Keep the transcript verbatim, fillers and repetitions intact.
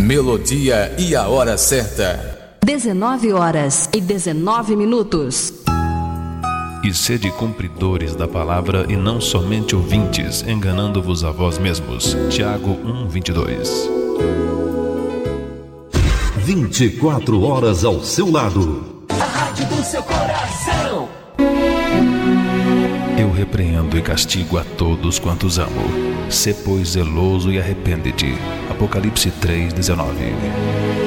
Melodia e a hora certa. dezenove horas e dezenove minutos. E sede cumpridores da palavra e não somente ouvintes, enganando-vos a vós mesmos. Tiago um, vinte e dois. vinte e quatro horas ao seu lado. A rádio do seu coração. Eu repreendo e castigo a todos quantos amo. Sê, pois, zeloso e arrepende-te. Apocalipse três, dezenove.